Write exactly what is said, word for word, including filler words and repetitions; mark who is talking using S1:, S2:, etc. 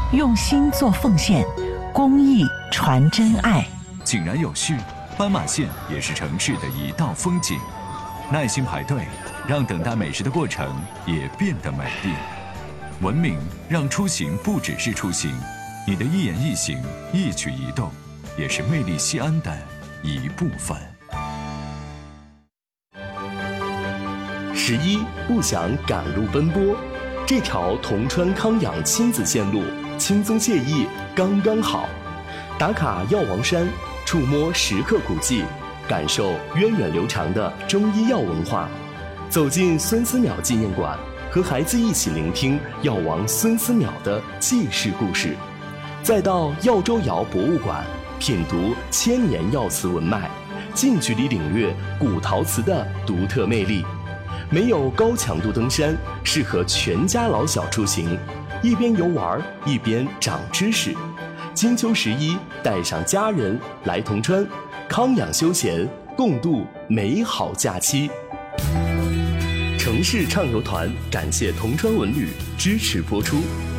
S1: 用心做奉献，公益传真爱。
S2: 井然有序，斑马线也是城市的一道风景。耐心排队，让等待美食的过程也变得美丽。文明让出行不只是出行，你的一言一行、一举一动，也是魅力西安的一部分。
S3: 十一不想赶路奔波，这条铜川康养亲子线路轻松惬意刚刚好。打卡药王山，触摸石刻古迹，感受源远流长的中医药文化，走进孙思邈纪念馆，和孩子一起聆听药王孙思邈的记事故事，再到药周窑博物馆品读千年药瓷文脉，近距离领略古陶瓷的独特魅力。没有高强度登山，适合全家老小出行，一边游玩一边长知识。金秋十一，带上家人来铜川，康养休闲，共度美好假期。城市畅游团感谢铜川文旅支持播出。